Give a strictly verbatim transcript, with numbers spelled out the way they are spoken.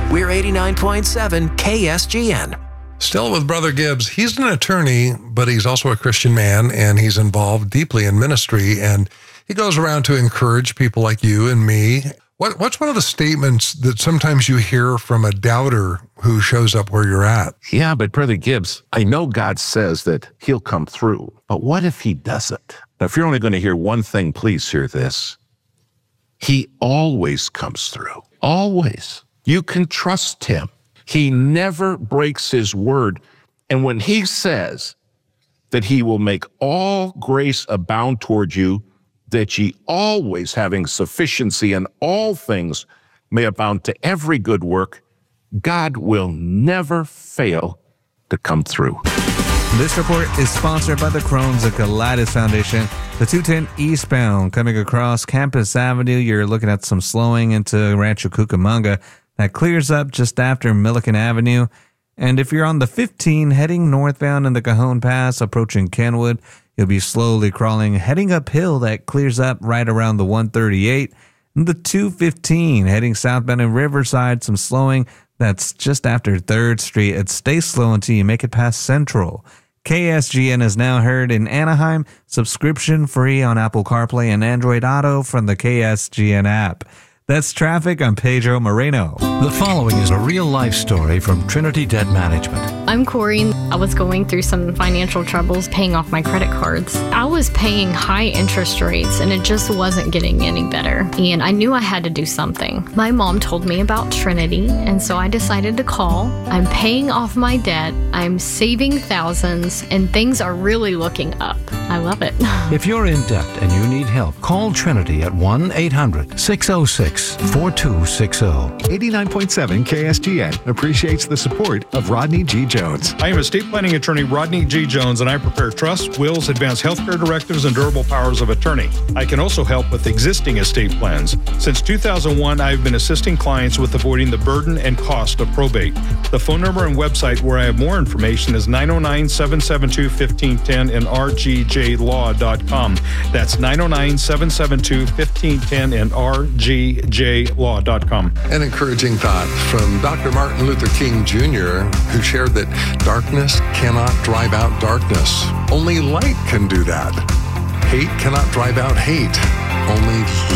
We're eighty-nine point seven K S G N. Still with Brother Gibbs. He's an attorney, but he's also a Christian man, and he's involved deeply in ministry, and he goes around to encourage people like you and me. What, what's one of the statements that sometimes you hear from a doubter who shows up where you're at? Yeah, but Brother Gibbs, I know God says that he'll come through, but what if he doesn't? Now, if you're only going to hear one thing, please hear this. He always comes through. Always. You can trust him. He never breaks his word. And when he says that he will make all grace abound toward you, that ye always having sufficiency in all things may abound to every good work, God will never fail to come through. This report is sponsored by the Crohn's and Colitis Foundation. The two ten eastbound coming across Campus Avenue, you're looking at some slowing into Rancho Cucamonga. That clears up just after Milliken Avenue. And if you're on the fifteen heading northbound in the Cajon Pass approaching Kenwood, you'll be slowly crawling heading uphill. That clears up right around the one thirty-eight. And the two fifteen heading southbound in Riverside, some slowing. That's just after third Street. It stays slow until you make it past Central. K S G N is now heard in Anaheim, subscription free on Apple CarPlay and Android Auto from the K S G N app. That's traffic. I'm Pedro Moreno. The following is a real-life story from Trinity Debt Management. I'm Corey. I was going through some financial troubles paying off my credit cards. I was paying high interest rates and it just wasn't getting any better. And I knew I had to do something. My mom told me about Trinity, and so I decided to call. I'm paying off my debt. I'm saving thousands, and things are really looking up. I love it. If you're in debt and you need help, call Trinity at one eight hundred six oh six four two six oh. eighty-nine point seven K S G N appreciates the support of Rodney G. Jones. I am estate planning attorney Rodney G. Jones, and I prepare trusts, wills, advanced healthcare directives, and durable powers of attorney. I can also help with existing estate plans. Since two thousand one, I've been assisting clients with avoiding the burden and cost of probate. The phone number and website where I have more information is nine oh nine, seven seven two, one five one zero and r g j law dot com. That's nine oh nine, seven seven two, one five one zero and r g j law dot com. An encouraging thought from Doctor Martin Luther King Junior, who shared that darkness cannot drive out darkness. Only light can do that. Hate cannot drive out hate. Only